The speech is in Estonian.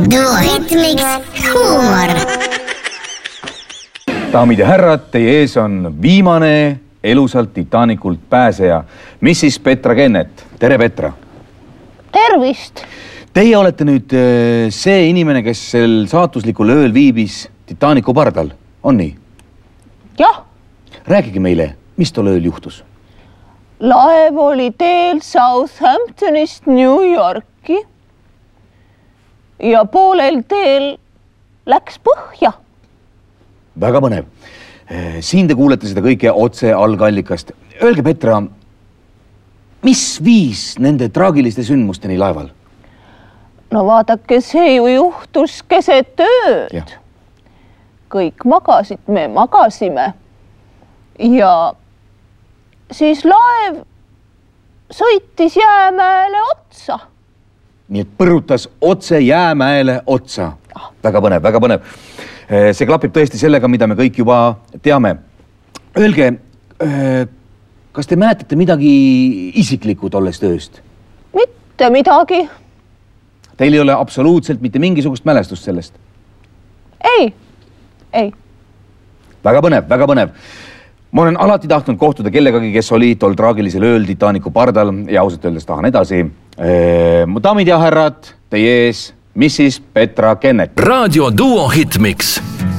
Duo Hitmix huumor. Daamid ja härrad, teie ees on viimane elusalt Titanikult pääseja, Mrs. Petra Kennet. Tere, Petra! Tervist! Teie olete nüüd see inimene, kes sel saatuslikul ööl viibis Titaniku pardal, on nii? Jah. Rääkige meile, mis tol ööl juhtus? Laev oli teel Southamptonist New Yorki ja poolel teel läks põhja. Väga põnev. Siin te kuulete seda kõike otse algallikast. Öelge, Petra, mis viis nende traagiliste sündmusteni laeval? No vaadake, see ju juhtus keset ööd. Ja. Kõik magasid, me magasime. Ja siis laev sõitis jäämäele otsa. Nii et põrutas otse jäämäele otsa. Väga põnev, väga põnev. See klapib tõesti sellega, mida me kõik juba teame. Öelge, kas te mäletate midagi isiklikku tollest ööst? Mitte midagi. Teil ei ole absoluutselt mitte mingisugust mälestust sellest? Ei. Väga põnev, väga põnev. Ma olen alati tahtnud kohtuda kellegagi, kes oli tol traagilisel ööl Titaniku pardal ja ausalt öeldes tahan edasi. Daamid ja härrad, teie ees Mrs. Petra Kennet. Radio Duo Hitmix.